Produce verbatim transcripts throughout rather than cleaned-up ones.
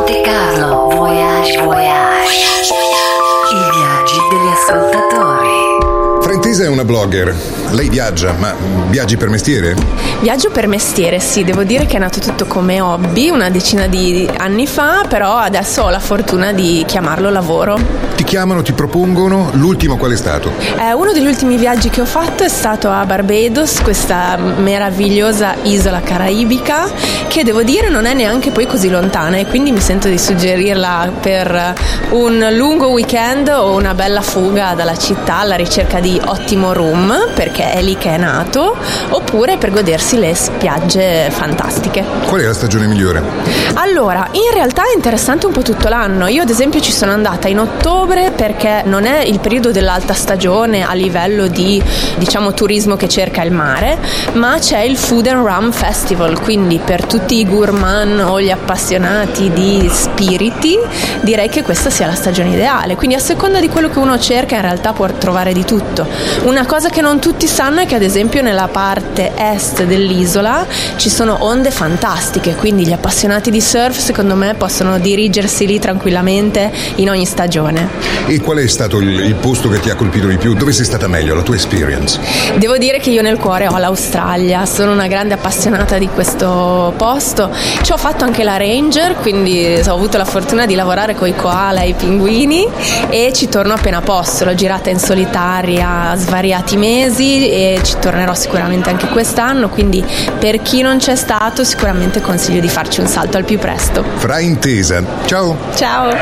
Monte Carlo, Voyage Voyage. I viaggi degli ascoltatori. Fraintesa è una blogger. Lei viaggia, ma viaggi per mestiere? Viaggio per mestiere, sì, devo dire che è nato tutto come hobby una decina di anni fa, però adesso ho la fortuna di chiamarlo lavoro. Ti chiamano, ti propongono, l'ultimo qual è stato? Eh, uno degli ultimi viaggi che ho fatto è stato a Barbados, questa meravigliosa isola caraibica, che devo dire non è neanche poi così lontana, e quindi mi sento di suggerirla per un lungo weekend o una bella fuga dalla città alla ricerca di ottimo room, perché è lì che è nato, oppure per godersi le spiagge fantastiche. Qual è la stagione migliore? Allora, in realtà è interessante un po' tutto l'anno. Io ad esempio ci sono andata in ottobre perché non è il periodo dell'alta stagione a livello di, diciamo, turismo che cerca il mare, ma c'è il Food and Rum Festival, quindi per tutti i gourmand o gli appassionati di spiriti direi che questa sia la stagione ideale. Quindi a seconda di quello che uno cerca in realtà può trovare di tutto. Una cosa che non tutti sanno è che ad esempio nella parte est dell'isola ci sono onde fantastiche, quindi gli appassionati di surf secondo me possono dirigersi lì tranquillamente in ogni stagione. E qual è stato il, il posto che ti ha colpito di più? Dove sei stata meglio, la tua experience? Devo dire che io nel cuore ho l'Australia, sono una grande appassionata di questo posto. Ci ho fatto anche la ranger, quindi ho avuto la fortuna di lavorare con i koala e i pinguini, e ci torno appena posso. L'ho girata in solitaria svariati mesi e ci tornerò sicuramente anche quest'anno, quindi per chi non c'è stato sicuramente consiglio di farci un salto al più presto. Fraintesa, ciao! Ciao!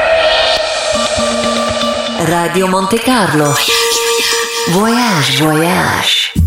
Radio Monte Carlo, Voyage Voyage.